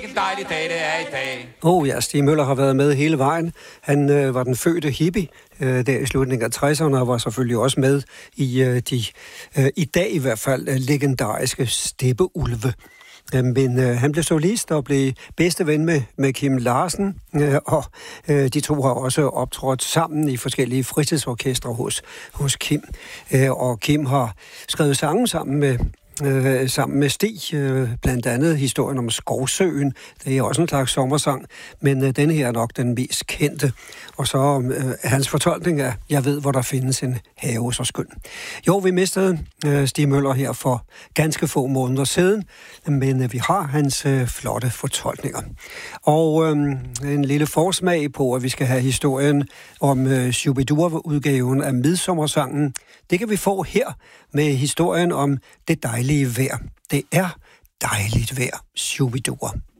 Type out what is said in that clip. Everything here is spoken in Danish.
En dejlig dag, det er i dag. Ja, Stig Møller har været med hele vejen. Han var den fødte hippie der i slutningen af 60'erne, og var selvfølgelig også med i i dag i hvert fald legendariske steppeulve. Men han blev solist og blev bedste ven med Kim Larsen, og de to har også optrådt sammen i forskellige fritidsorkestre hos Kim. Og Kim har skrevet sange sammen med Stig, blandt andet historien om Skovsøen. Det er også en slags sommersang, men denne her er nok den mest kendte. Og så hans fortolkning af Jeg ved, hvor der findes en have så skøn. Jo, vi mistede Stig Møller her for ganske få måneder siden, men vi har hans flotte fortolkninger. Og en lille forsmag på, at vi skal have historien om Shu-bi-dua-udgaven af Midsommersangen. Det kan vi få her med historien om det dejlige vejr. Det er dejligt vejr, Shu-bi-dua.